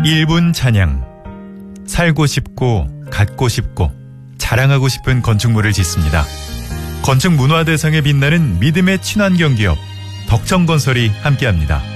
1분 찬양. 살고 싶고 갖고 싶고 자랑하고 싶은 건축물을 짓습니다. 건축 문화대상에 빛나는 믿음의 친환경 기업 덕천건설이 함께합니다.